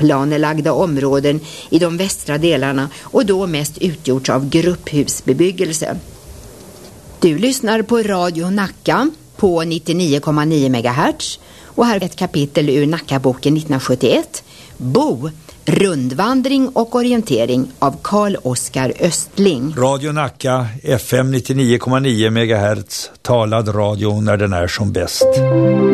stadsplanelagda områden i de västra delarna och då mest utgjorts av grupphusbebyggelse. Du lyssnar på Radio Nacka på 99,9 MHz och här är ett kapitel ur Nackaboken 1971, Bo, rundvandring och orientering av Carl-Oskar Östling. Radio Nacka, FM 99,9 MHz, talad radio när den är som bäst.